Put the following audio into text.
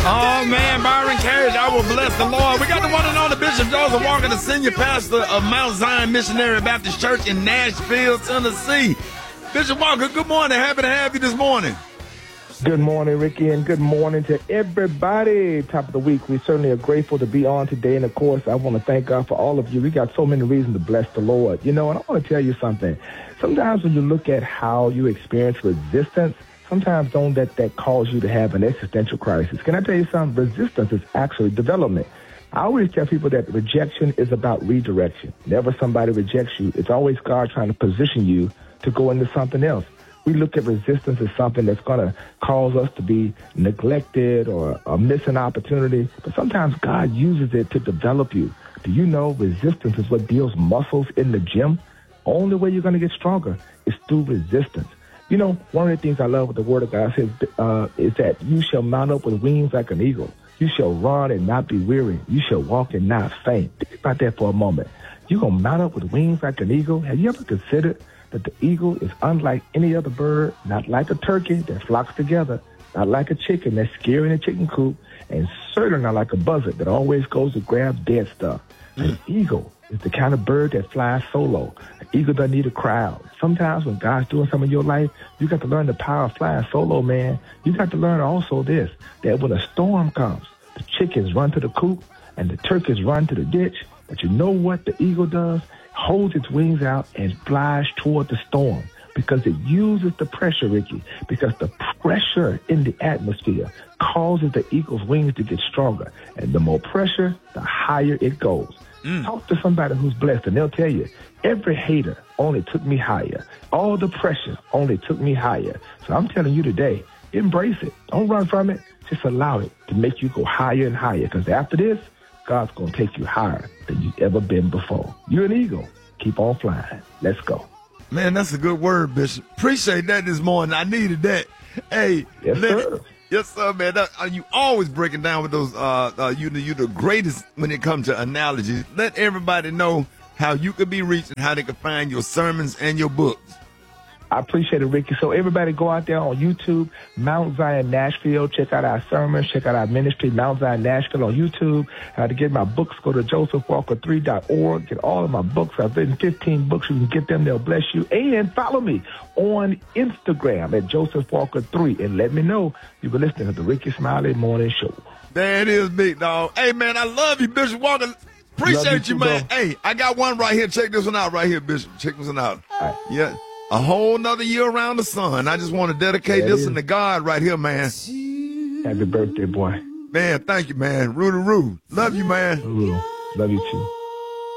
Oh, man, Byron Carriage, I will bless the Lord. We got the one and only Bishop Joseph Walker, the senior pastor of Mount Zion Missionary Baptist Church in Nashville, Tennessee. Bishop Walker, good morning. Happy to have you this morning. Good morning, Ricky, and good morning to everybody. Top of the week, we certainly are grateful to be on today. And, of course, I want to thank God for all of you. We got so many reasons to bless the Lord. You know, and I want to tell you something. Sometimes when you look at how you experience resistance, sometimes don't let that cause you to have an existential crisis. Can I tell you something? Resistance is actually development. I always tell people that rejection is about redirection. Never somebody rejects you. It's always God trying to position you to go into something else. We look at resistance as something that's going to cause us to be neglected or miss an opportunity. But sometimes God uses it to develop you. Do you know resistance is what builds muscles in the gym? Only way you're going to get stronger is through resistance. You know, one of the things I love with the Word of God says is that you shall mount up with wings like an eagle. You shall run and not be weary. You shall walk and not faint. Think about that for a moment. You're going to mount up with wings like an eagle. Have you ever considered that the eagle is unlike any other bird, not like a turkey that flocks together, not like a chicken that's scary in a chicken coop, and certainly not like a buzzard that always goes to grab dead stuff. An eagle is the kind of bird that flies solo. An eagle doesn't need a crowd. Sometimes when God's doing something in your life, you got to learn the power of flying solo, man. You got to learn also this, that when a storm comes, the chickens run to the coop and the turkeys run to the ditch. But you know what the eagle does? Holds its wings out and flies toward the storm because it uses the pressure, Ricky, because the pressure in the atmosphere causes the eagle's wings to get stronger. And the more pressure, the higher it goes. Talk to somebody who's blessed, and they'll tell you, every hater only took me higher. All the pressure only took me higher. So I'm telling you today, embrace it. Don't run from it. Just allow it to make you go higher and higher, because after this, God's going to take you higher than you've ever been before. You're an eagle. Keep on flying. Let's go. Man, that's a good word, Bishop. Appreciate that this morning. I needed that. Hey, yes, sir. Yes, sir, man. You always breaking down with those, you the greatest when it comes to analogies. Let everybody know how you could be reached and how they can find your sermons and your books. I appreciate it, Ricky. So everybody go out there on YouTube, Mount Zion Nashville. Check out our sermons. Check out our ministry, Mount Zion Nashville on YouTube. To get my books, go to josephwalker3.org. Get all of my books. I've written 15 books. You can get them. They'll bless you. And follow me on Instagram at josephwalker3. And let me know you've been listening to the Ricky Smiley Morning Show. There it is, big dog. Hey, man, I love you, Bishop Walker. Appreciate you, man. Bro. Hey, I got one right here. Check this one out right here, Bishop. Check this one out. All right. Yeah. A whole nother year around the sun. I just want to dedicate this one to God right here, man. Happy birthday, boy. Man, thank you, man. Roo-de-roo. Love you, man. Roo. Love you, too.